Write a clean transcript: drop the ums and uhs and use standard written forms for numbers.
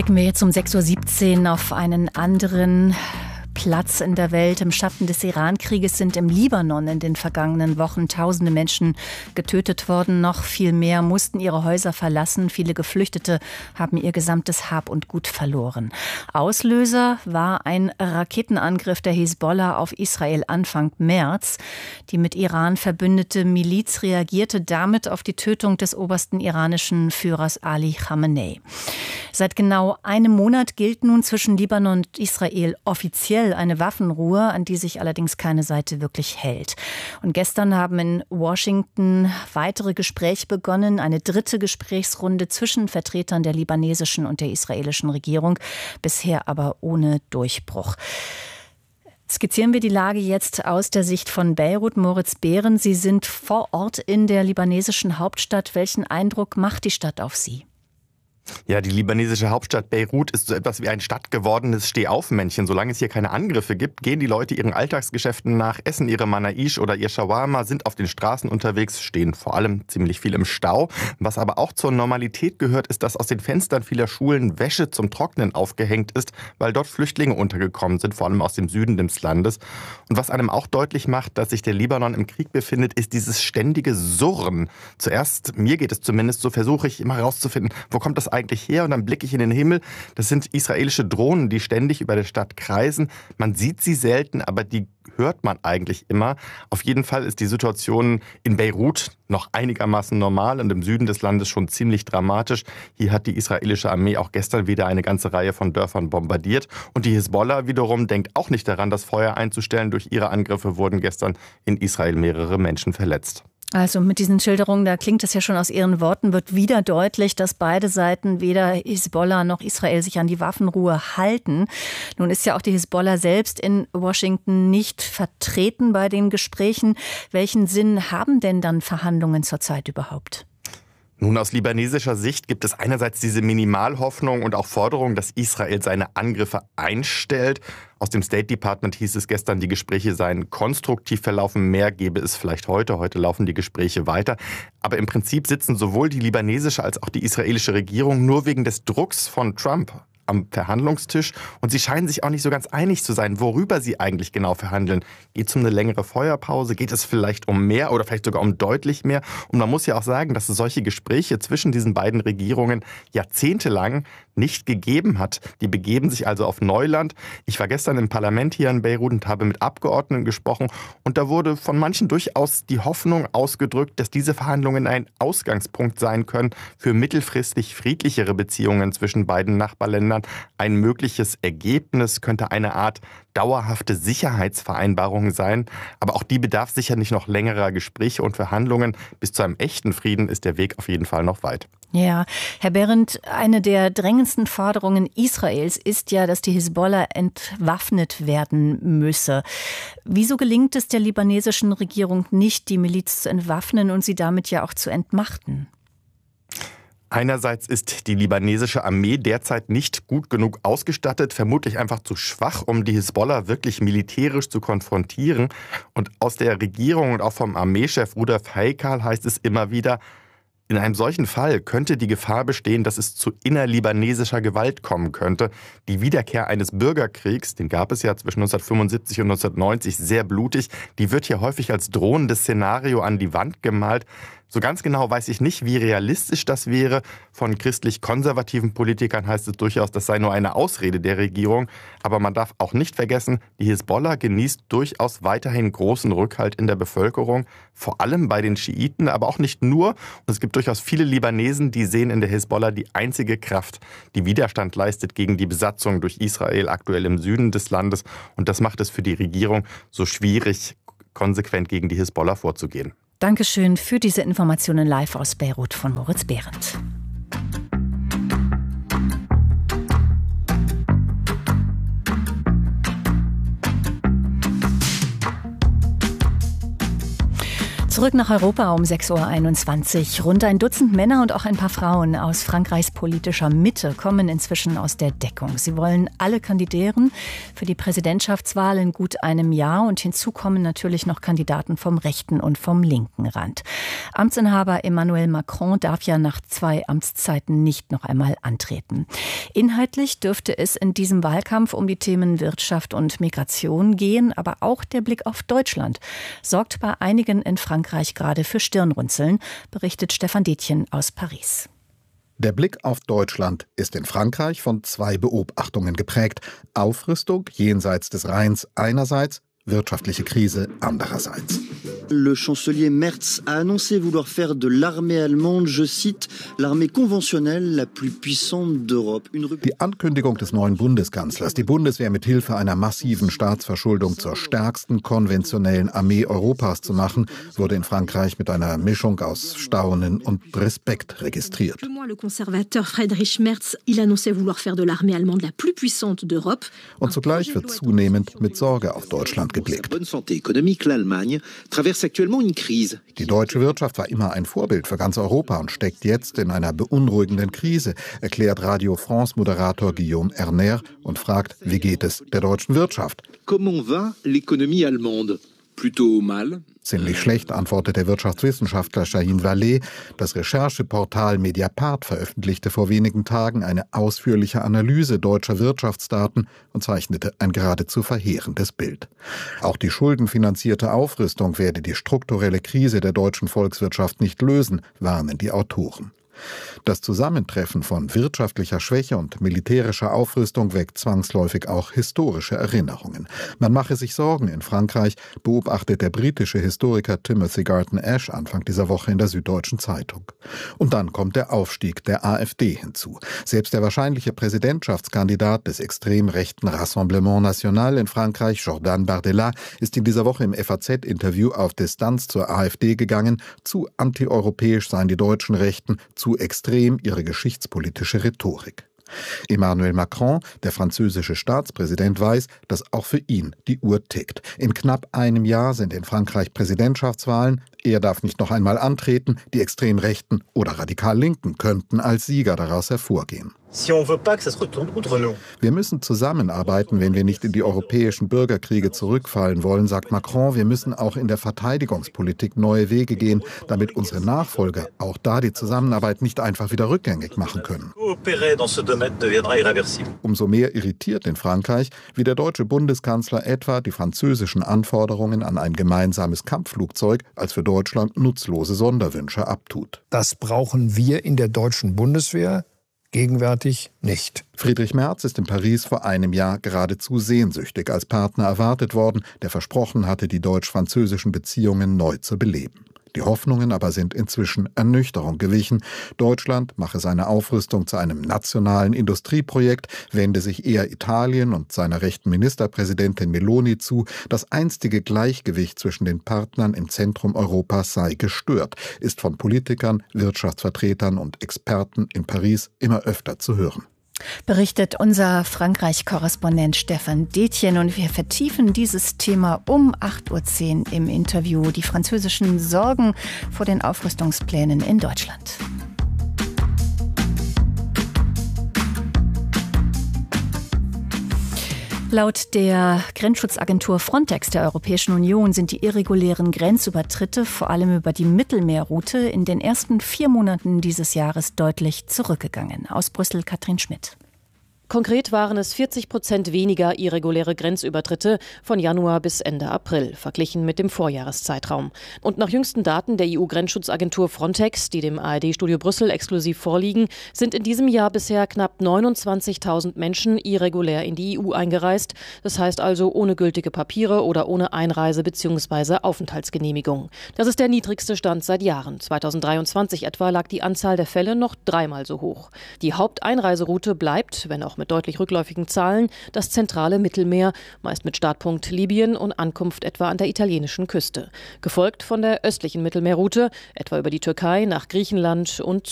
Blicken wir jetzt um 6:17 Uhr auf einen anderen Platz in der Welt. Im Schatten des Iran-Krieges sind im Libanon in den vergangenen Wochen tausende Menschen getötet worden. Noch viel mehr mussten ihre Häuser verlassen. Viele Geflüchtete haben ihr gesamtes Hab und Gut verloren. Auslöser war ein Raketenangriff der Hisbollah auf Israel Anfang März. Die mit Iran verbündete Miliz reagierte damit auf die Tötung des obersten iranischen Führers Ali Khamenei. Seit genau einem Monat gilt nun zwischen Libanon und Israel offiziell eine Waffenruhe, an die sich allerdings keine Seite wirklich hält. Und gestern haben in Washington weitere Gespräche begonnen, eine dritte Gesprächsrunde zwischen Vertretern der libanesischen und der israelischen Regierung, bisher aber ohne Durchbruch. Skizzieren wir die Lage jetzt aus der Sicht von Beirut. Moritz Behren, Sie sind vor Ort in der libanesischen Hauptstadt. Welchen Eindruck macht die Stadt auf Sie? Ja, die libanesische Hauptstadt Beirut ist so etwas wie ein stattgewordenes Stehaufmännchen. Solange es hier keine Angriffe gibt, gehen die Leute ihren Alltagsgeschäften nach, essen ihre Manaish oder ihr Shawarma, sind auf den Straßen unterwegs, stehen vor allem ziemlich viel im Stau. Was aber auch zur Normalität gehört, ist, dass aus den Fenstern vieler Schulen Wäsche zum Trocknen aufgehängt ist, weil dort Flüchtlinge untergekommen sind, vor allem aus dem Süden des Landes. Und was einem auch deutlich macht, dass sich der Libanon im Krieg befindet, ist dieses ständige Surren. Zuerst, mir geht es zumindest so, versuche ich immer herauszufinden, wo kommt das eigentlich her? Und dann blicke ich in den Himmel. Das sind israelische Drohnen, die ständig über der Stadt kreisen. Man sieht sie selten, aber die hört man eigentlich immer. Auf jeden Fall ist die Situation in Beirut noch einigermaßen normal und im Süden des Landes schon ziemlich dramatisch. Hier hat die israelische Armee auch gestern wieder eine ganze Reihe von Dörfern bombardiert. Und die Hisbollah wiederum denkt auch nicht daran, das Feuer einzustellen. Durch ihre Angriffe wurden gestern in Israel mehrere Menschen verletzt. Also mit diesen Schilderungen, da klingt es ja schon aus Ihren Worten, wird wieder deutlich, dass beide Seiten, weder Hisbollah noch Israel, sich an die Waffenruhe halten. Nun ist ja auch die Hisbollah selbst in Washington nicht vertreten bei den Gesprächen. Welchen Sinn haben denn dann Verhandlungen zurzeit überhaupt? Nun, aus libanesischer Sicht gibt es einerseits diese Minimalhoffnung und auch Forderung, dass Israel seine Angriffe einstellt. Aus dem State Department hieß es gestern, die Gespräche seien konstruktiv verlaufen. Mehr gäbe es vielleicht heute. Heute laufen die Gespräche weiter. Aber im Prinzip sitzen sowohl die libanesische als auch die israelische Regierung nur wegen des Drucks von Trump am Verhandlungstisch. Und sie scheinen sich auch nicht so ganz einig zu sein, worüber sie eigentlich genau verhandeln. Geht es um eine längere Feuerpause? Geht es vielleicht um mehr oder vielleicht sogar um deutlich mehr? Und man muss ja auch sagen, dass es solche Gespräche zwischen diesen beiden Regierungen jahrzehntelang nicht gegeben hat. Die begeben sich also auf Neuland. Ich war gestern im Parlament hier in Beirut und habe mit Abgeordneten gesprochen. Und da wurde von manchen durchaus die Hoffnung ausgedrückt, dass diese Verhandlungen ein Ausgangspunkt sein können für mittelfristig friedlichere Beziehungen zwischen beiden Nachbarländern. Ein mögliches Ergebnis könnte eine Art dauerhafte Sicherheitsvereinbarung sein. Aber auch die bedarf sicher nicht noch längerer Gespräche und Verhandlungen. Bis zu einem echten Frieden ist der Weg auf jeden Fall noch weit. Ja, Herr Berendt, eine der drängendsten Forderungen Israels ist ja, dass die Hisbollah entwaffnet werden müsse. Wieso gelingt es der libanesischen Regierung nicht, die Miliz zu entwaffnen und sie damit ja auch zu entmachten? Einerseits ist die libanesische Armee derzeit nicht gut genug ausgestattet, vermutlich einfach zu schwach, um die Hisbollah wirklich militärisch zu konfrontieren. Und aus der Regierung und auch vom Armeechef Rudolf Heikal heißt es immer wieder, in einem solchen Fall könnte die Gefahr bestehen, dass es zu innerlibanesischer Gewalt kommen könnte. Die Wiederkehr eines Bürgerkriegs, den gab es ja zwischen 1975 und 1990, sehr blutig, die wird hier häufig als drohendes Szenario an die Wand gemalt. So ganz genau weiß ich nicht, wie realistisch das wäre. Von christlich-konservativen Politikern heißt es durchaus, das sei nur eine Ausrede der Regierung. Aber man darf auch nicht vergessen, die Hisbollah genießt durchaus weiterhin großen Rückhalt in der Bevölkerung. Vor allem bei den Schiiten, aber auch nicht nur. Und es gibt durchaus viele Libanesen, die sehen in der Hisbollah die einzige Kraft, die Widerstand leistet gegen die Besatzung durch Israel aktuell im Süden des Landes. Und das macht es für die Regierung so schwierig, konsequent gegen die Hisbollah vorzugehen. Dankeschön für diese Informationen live aus Beirut von Moritz Berendt. Zurück nach Europa um 6.21 Uhr. Rund ein Dutzend Männer und auch ein paar Frauen aus Frankreichs politischer Mitte kommen inzwischen aus der Deckung. Sie wollen alle kandidieren für die Präsidentschaftswahl in gut einem Jahr. Und hinzu kommen natürlich noch Kandidaten vom rechten und vom linken Rand. Amtsinhaber Emmanuel Macron darf ja nach 2 Amtszeiten nicht noch einmal antreten. Inhaltlich dürfte es in diesem Wahlkampf um die Themen Wirtschaft und Migration gehen. Aber auch der Blick auf Deutschland sorgt bei einigen in Frankreich gerade für Stirnrunzeln, berichtet Stefan Detjen aus Paris. Der Blick auf Deutschland ist in Frankreich von 2 Beobachtungen geprägt. Aufrüstung jenseits des Rheins einerseits, wirtschaftliche Krise andererseits. Le chancelier Merz a annoncé vouloir faire de l'armée allemande, je cite, l'armée conventionnelle la plus puissante d'Europe. Die Ankündigung des neuen Bundeskanzlers, die Bundeswehr mit Hilfe einer massiven Staatsverschuldung zur stärksten konventionellen Armee Europas zu machen, wurde in Frankreich mit einer Mischung aus Staunen und Respekt registriert. Le conservateur Friedrich Merz, il annonçait vouloir faire de l'armée allemande la plus puissante d'Europe. Und zugleich wird zunehmend mit Sorge auf Deutschland geblickt. Die deutsche Wirtschaft war immer ein Vorbild für ganz Europa und steckt jetzt in einer beunruhigenden Krise, erklärt Radio France-Moderator Guillaume Erner und fragt, wie geht es der deutschen Wirtschaft? Comment va l'économie allemande? Plutôt mal. Ziemlich schlecht, antwortet der Wirtschaftswissenschaftler Shahin Vallée. Das Rechercheportal Mediapart veröffentlichte vor wenigen Tagen eine ausführliche Analyse deutscher Wirtschaftsdaten und zeichnete ein geradezu verheerendes Bild. Auch die schuldenfinanzierte Aufrüstung werde die strukturelle Krise der deutschen Volkswirtschaft nicht lösen, warnen die Autoren. Das Zusammentreffen von wirtschaftlicher Schwäche und militärischer Aufrüstung weckt zwangsläufig auch historische Erinnerungen. Man mache sich Sorgen in Frankreich, beobachtet der britische Historiker Timothy Garton Ash Anfang dieser Woche in der Süddeutschen Zeitung. Und dann kommt der Aufstieg der AfD hinzu. Selbst der wahrscheinliche Präsidentschaftskandidat des extrem rechten Rassemblement National in Frankreich, Jordan Bardella, ist in dieser Woche im FAZ-Interview auf Distanz zur AfD gegangen. Zu antieuropäisch seien die deutschen Rechten, zu extrem ihre geschichtspolitische Rhetorik. Emmanuel Macron, der französische Staatspräsident, weiß, dass auch für ihn die Uhr tickt. In knapp einem Jahr sind in Frankreich Präsidentschaftswahlen. Er darf nicht noch einmal antreten. Die extrem Rechten oder radikal Linken könnten als Sieger daraus hervorgehen. Wir müssen zusammenarbeiten, wenn wir nicht in die europäischen Bürgerkriege zurückfallen wollen, sagt Macron. Wir müssen auch in der Verteidigungspolitik neue Wege gehen, damit unsere Nachfolger auch da die Zusammenarbeit nicht einfach wieder rückgängig machen können. Umso mehr irritiert in Frankreich, wie der deutsche Bundeskanzler etwa die französischen Anforderungen an ein gemeinsames Kampfflugzeug als für Deutschland nutzlose Sonderwünsche abtut. Das brauchen wir in der deutschen Bundeswehr gegenwärtig nicht. Friedrich Merz ist in Paris vor einem Jahr geradezu sehnsüchtig als Partner erwartet worden, der versprochen hatte, die deutsch-französischen Beziehungen neu zu beleben. Die Hoffnungen aber sind inzwischen Ernüchterung gewichen. Deutschland mache seine Aufrüstung zu einem nationalen Industrieprojekt, wende sich eher Italien und seiner rechten Ministerpräsidentin Meloni zu. Das einstige Gleichgewicht zwischen den Partnern im Zentrum Europas sei gestört, ist von Politikern, Wirtschaftsvertretern und Experten in Paris immer öfter zu hören. Berichtet unser Frankreich-Korrespondent Stefan Detjen, und wir vertiefen dieses Thema um 8.10 Uhr im Interview. Die französischen Sorgen vor den Aufrüstungsplänen in Deutschland. Laut der Grenzschutzagentur Frontex der Europäischen Union sind die irregulären Grenzübertritte vor allem über die Mittelmeerroute in den ersten 4 Monaten dieses Jahres deutlich zurückgegangen. Aus Brüssel Katrin Schmidt. Konkret waren es 40% weniger irreguläre Grenzübertritte von Januar bis Ende April, verglichen mit dem Vorjahreszeitraum. Und nach jüngsten Daten der EU-Grenzschutzagentur Frontex, die dem ARD-Studio Brüssel exklusiv vorliegen, sind in diesem Jahr bisher knapp 29.000 Menschen irregulär in die EU eingereist. Das heißt also ohne gültige Papiere oder ohne Einreise- bzw. Aufenthaltsgenehmigung. Das ist der niedrigste Stand seit Jahren. 2023 etwa lag die Anzahl der Fälle noch 3-mal so hoch. Die Haupteinreiseroute bleibt, wenn auch mit deutlich rückläufigen Zahlen, das zentrale Mittelmeer, meist mit Startpunkt Libyen und Ankunft etwa an der italienischen Küste. Gefolgt von der östlichen Mittelmeerroute, etwa über die Türkei nach Griechenland und